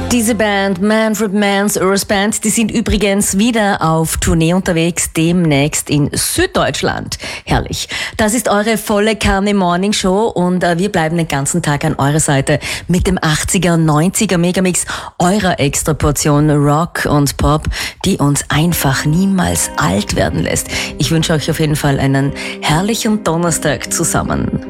Diese Band, Manfred Mann's Earth Band, die sind übrigens wieder auf Tournee unterwegs, demnächst in Süddeutschland. Herrlich. Das ist eure volle Kanne Morning Show und wir bleiben den ganzen Tag an eurer Seite mit dem 80er, 90er Megamix, eurer Extraportion Rock und Pop, die uns einfach niemals alt werden lässt. Ich wünsche euch auf jeden Fall einen herrlichen Donnerstag zusammen.